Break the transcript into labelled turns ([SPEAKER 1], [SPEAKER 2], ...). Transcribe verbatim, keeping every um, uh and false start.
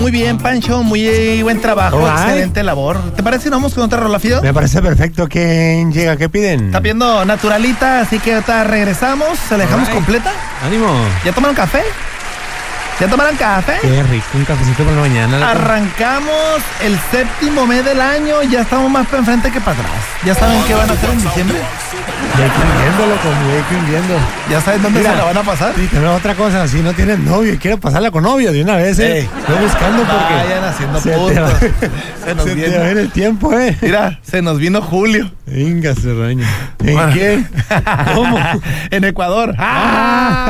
[SPEAKER 1] Muy bien, Pancho, muy buen trabajo,
[SPEAKER 2] Alright.
[SPEAKER 1] excelente labor. ¿Te parece si nos vamos con otra rola, Fido?
[SPEAKER 2] Me parece perfecto. ¿Quién llega? ¿Qué piden?
[SPEAKER 1] Está viendo Naturalita, así que ahorita regresamos. ¿Se la dejamos
[SPEAKER 2] Alright.
[SPEAKER 1] completa?
[SPEAKER 3] ¡Ánimo!
[SPEAKER 1] ¿Ya tomaron café? ¿Ya tomaron café?
[SPEAKER 3] Qué rico, un cafecito por la mañana. loco.
[SPEAKER 1] Arrancamos el séptimo mes del año, ya estamos más para enfrente que para atrás. ¿Ya saben qué van a hacer en diciembre?
[SPEAKER 2] Ya hay que ir viendo, loco, ya hay que ir viendo.
[SPEAKER 1] ¿Ya saben dónde
[SPEAKER 2] Mira,
[SPEAKER 1] se la van a pasar?
[SPEAKER 2] Sí, también otra cosa, si no tienes novio y quieres pasarla con novio de una vez, eh.
[SPEAKER 1] Ey.
[SPEAKER 2] Estoy buscando porque
[SPEAKER 1] Vayan haciendo
[SPEAKER 2] se te
[SPEAKER 1] puntos.
[SPEAKER 2] va,
[SPEAKER 1] Se nos
[SPEAKER 2] se te
[SPEAKER 1] viene.
[SPEAKER 2] va a ir el tiempo, eh.
[SPEAKER 1] Mira, se nos vino Julio.
[SPEAKER 2] Venga, Serraño. ¿En
[SPEAKER 1] Bueno.
[SPEAKER 2] qué? ¿Cómo?
[SPEAKER 1] En Ecuador. ¡Ah!